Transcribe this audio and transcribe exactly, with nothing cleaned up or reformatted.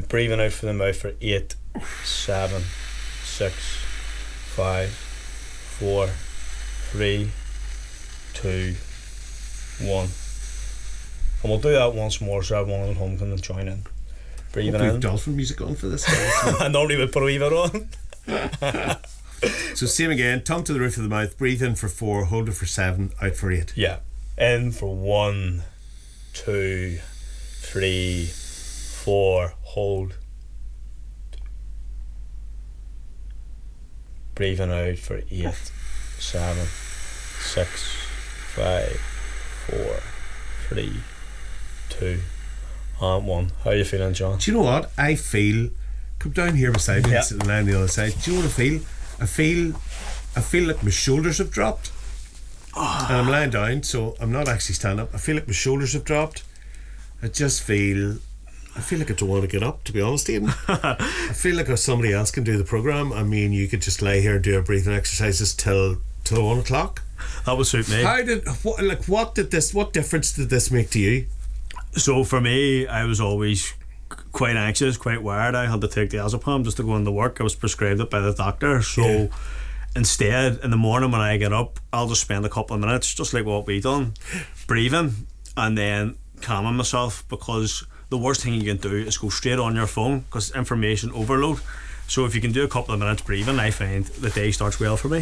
breathing out for the mouth for eight, seven, six, five, four, three, two, one. And we'll do that once more so everyone at home can join in. Breathing We've in. dolphin music on for this. I normally would put a wee bit on. So same again, tongue to the roof of the mouth, breathe in for four, hold it for seven, out for eight. Yeah. In for one, two, three, four, hold. Breathing out for eight, seven, six, five, four, three, two, and one. How are you feeling, John? Do you know what? I feel, come down here beside me, Yeah. sitting down the other side. Do you know what I feel? I feel, I feel like my shoulders have dropped. And I'm lying down, so I'm not actually standing up. I feel like my shoulders have dropped. I just feel, I feel like I don't want to get up, to be honest, Ian. I feel like if somebody else can do the programme, I mean, you could just lie here and do our breathing exercises till till one o'clock. That would suit me. How did, what, like, what did this, what difference did this make to you? So for me, I was always quite anxious, quite worried. I had to take the Azepam just to go into work. I was prescribed it by the doctor. So Yeah. instead, in the morning when I get up, I'll just spend a couple of minutes, just like what we done, breathing and then calming myself, because the worst thing you can do is go straight on your phone because information overload. So if you can do a couple of minutes breathing, I find the day starts well for me.